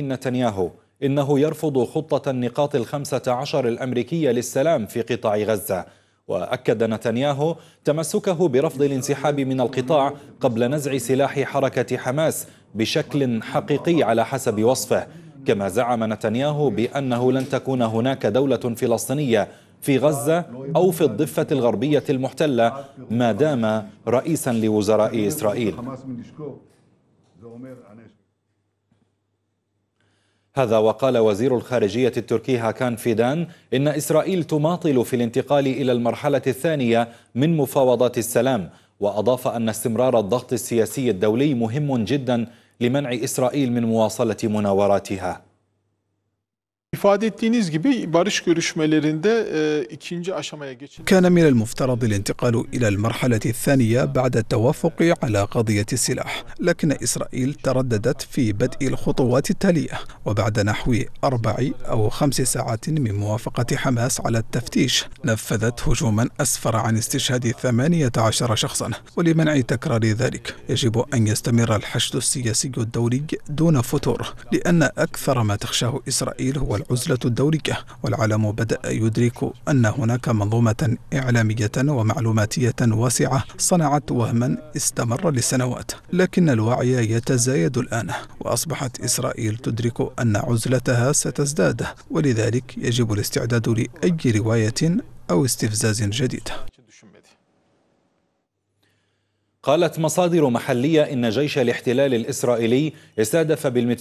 بنيامين نتنياهو إنه يرفض خطة النقاط 15 الأمريكية للسلام في قطاع غزة. وأكد نتنياهو تمسكه برفض الانسحاب من القطاع قبل نزع سلاح حركة حماس بشكل حقيقي على حسب وصفه. كما زعم نتنياهو بأنه لن تكون هناك دولة فلسطينية في غزة أو في الضفة الغربية المحتلة ما دام رئيسا لوزراء إسرائيل. هذا وقال وزير الخارجية التركي هاكان فيدان إن إسرائيل تماطل في الانتقال إلى المرحلة الثانية من مفاوضات السلام، وأضاف أن استمرار الضغط السياسي الدولي مهم جدا لمنع إسرائيل من مواصلة مناوراتها. كان من المفترض الانتقال إلى المرحلة الثانية بعد التوافق على قضية السلاح، لكن إسرائيل ترددت في بدء الخطوات التالية. وبعد نحو 4 أو 5 ساعات من موافقة حماس على التفتيش، نفذت هجوما أسفر عن استشهاد 18 شخصا. ولمنع تكرار ذلك يجب أن يستمر الحشد السياسي الدولي دون فتور، لأن أكثر ما تخشاه إسرائيل هو العزلة الدولية. والعالم بدأ يدرك أن هناك منظومة إعلامية ومعلوماتية واسعة صنعت وهما استمر لسنوات، لكن الوعي يتزايد الآن، وأصبحت إسرائيل تدرك أن عزلتها ستزداد، ولذلك يجب الاستعداد لأي رواية أو استفزاز جديد. قالت مصادر محلية إن جيش الاحتلال الإسرائيلي استهدف بالمدفعية